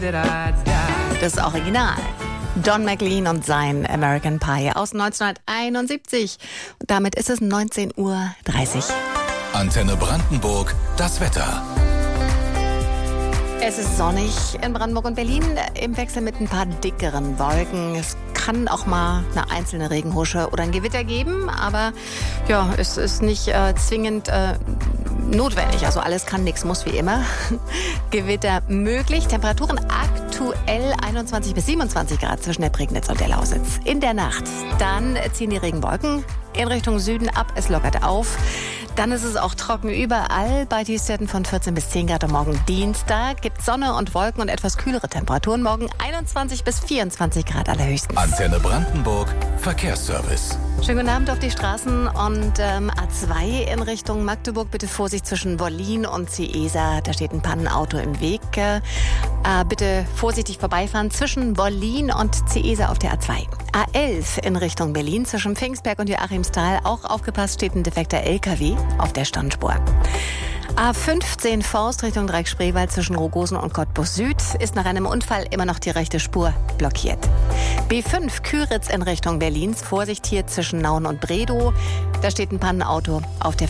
that I'd die. Das Original. Don McLean und sein American Pie aus 1971. Und damit ist es 19:30 Uhr. Antenne Brandenburg, das Wetter. Es ist sonnig in Brandenburg und Berlin, im Wechsel mit ein paar dickeren Wolken. Es kann auch mal eine einzelne Regenhusche oder ein Gewitter geben, aber ja, es ist nicht zwingend notwendig. Also alles kann, nichts muss, wie immer. Gewitter möglich. Temperaturen aktuell 21 bis 27 Grad zwischen der Prignitz und der Lausitz. In der Nacht dann ziehen die Regenwolken in Richtung Süden ab. Es lockert auf. Dann ist es auch trocken überall bei Tiefstwerten von 14 bis 10 Grad. Und morgen Dienstag gibt Sonne und Wolken und etwas kühlere Temperaturen. Morgen 21 bis 24 Grad allerhöchstens. Antenne Brandenburg, Verkehrsservice. Schönen guten Abend auf die Straßen und A2 in Richtung Magdeburg. Bitte Vorsicht zwischen Wollin und Ciesa. Da steht ein Pannenauto im Weg. Bitte vorsichtig vorbeifahren zwischen Wollin und Ciesa auf der A2. A11 in Richtung Berlin zwischen Pfingstberg und Joachimsthal. Auch aufgepasst, steht ein defekter LKW auf der Standspur. A15 Forst Richtung Dreieck-Spreewald zwischen Rogosen und Cottbus Süd ist nach einem Unfall immer noch die rechte Spur blockiert. B5 Küritz in Richtung Berlins. Vorsicht hier zwischen Nauen und Bredow. Da steht ein Pannenauto auf der